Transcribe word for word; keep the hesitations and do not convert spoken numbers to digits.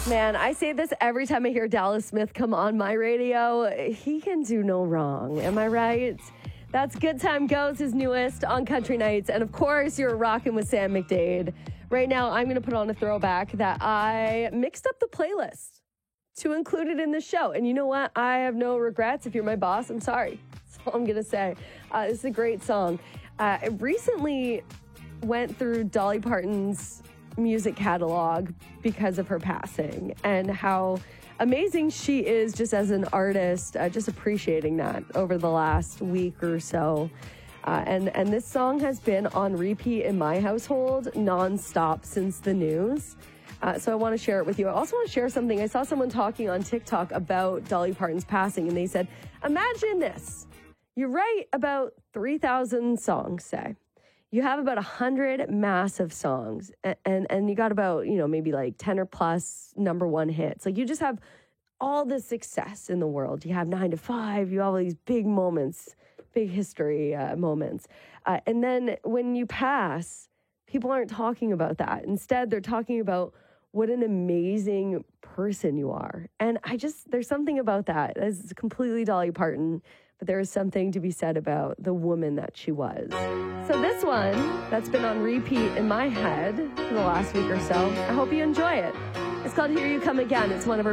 Man, I say this every time I hear Dallas Smith come on my radio. He can do no wrong. Am I right? That's Good Time Goes, his newest on Country Nights. And of course, you're rocking with Sam McDade. Right now, I'm going to put on a throwback that I mixed up the playlist to include it in the show. And you know what? I have no regrets. If you're my boss, I'm sorry. That's all I'm going to say. Uh, this is a great song. Uh, I recently went through Dolly Parton's music catalog because of her passing and how amazing she is just as an artist, uh, just appreciating that over the last week or so. Uh, and, and this song has been on repeat in my household nonstop since the news. Uh, so I want to share it with you. I also want to share something. I saw someone talking on TikTok about Dolly Parton's passing, and they said, imagine this. You write about three thousand songs, say. You have about one hundred massive songs, and, and, and you got about, you know, maybe like ten or plus number one hits. Like, you just have all the success in the world. You have nine to five. You have all these big moments, big history uh, moments. Uh, and then when you pass, people aren't talking about that. Instead, they're talking about what an amazing person you are. And I just, there's something about that. It's completely Dolly Parton, but there is something to be said about the woman that she was. So this one, that's been on repeat in my head for the last week or so, I hope you enjoy it. It's called Here You Come Again. It's one of her